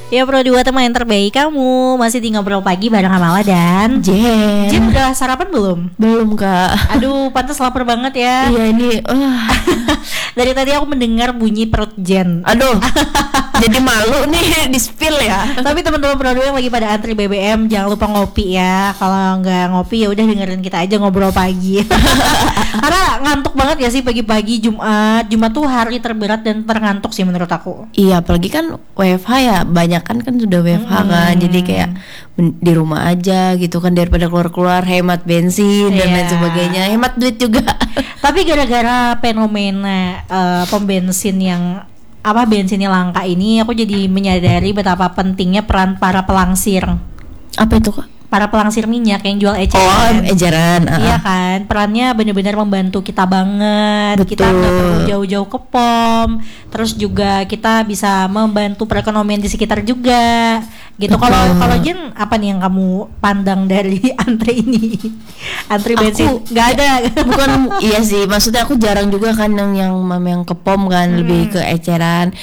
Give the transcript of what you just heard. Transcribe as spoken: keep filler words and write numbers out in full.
Ya Pro dua teman yang terbaik kamu. Masih di Ngobrol Pagi bareng Amala dan Jen. Jen udah sarapan belum? Belum kak. Aduh pantas lapar banget ya. Iya ini uh. Dari tadi aku mendengar bunyi perut Jen. Aduh. Jadi malu nih di spill ya. Tapi teman-teman Pro dua yang lagi pada antri B B M jangan lupa ngopi ya. Kalau nggak ngopi ya udah dengerin kita aja Ngobrol Pagi. Karena ngantuk banget ya sih pagi-pagi Jumat. Jumat tuh hari terberat dan terngantuk sih menurut aku. Iya apalagi kan W F H ya, banyak kan kan sudah W F H hmm. kan. Jadi kayak di rumah aja gitu kan, daripada keluar-keluar, hemat bensin dan yeah. lain sebagainya, hemat duit juga. Tapi gara-gara fenomena uh, pom bensin yang apa bensinnya langka ini, aku jadi menyadari betapa pentingnya peran para pelangsir. Apa itu kak? Para pelangsir minyak yang jual eceran. Oh, eceran. Uh-huh. Iya kan, perannya benar-benar membantu kita banget. Betul. Kita nggak perlu jauh-jauh ke pom. Terus juga kita bisa membantu perekonomian di sekitar juga. Gitu. Kalau kalau Jen, apa nih yang kamu pandang dari antri ini? Antri bensin nggak ada. Bukan, iya sih. Maksudnya aku jarang juga kan yang yang yang ke pom kan, hmm. lebih ke eceran.